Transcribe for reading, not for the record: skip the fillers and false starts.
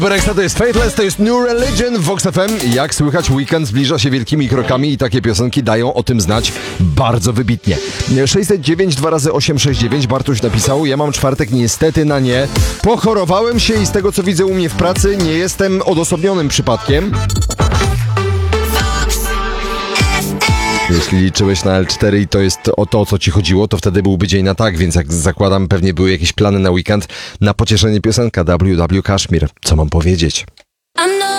Bereksa to jest Faithless, to jest New Religion w Vox FM. Jak słychać, weekend zbliża się wielkimi krokami i takie piosenki dają o tym znać bardzo wybitnie. 609 2x869 Bartuś napisał: ja mam czwartek niestety na nie. Pochorowałem się i z tego co widzę u mnie w pracy nie jestem odosobnionym przypadkiem. Jeśli liczyłeś na L4 i to jest o to, o co ci chodziło, to wtedy byłby dzień na tak, więc jak zakładam, pewnie były jakieś plany na weekend na pocieszenie piosenka WW Kashmir. Co mam powiedzieć?